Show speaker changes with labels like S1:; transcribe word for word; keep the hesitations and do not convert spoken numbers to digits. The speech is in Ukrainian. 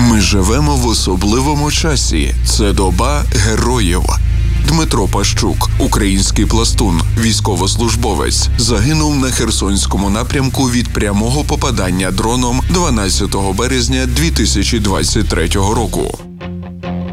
S1: Ми живемо в особливому часі. Це доба героїв. Дмитро Пащук, український пластун, військовослужбовець, загинув на Херсонському напрямку від прямого попадання дроном дванадцятого березня дві тисячі двадцять третього року.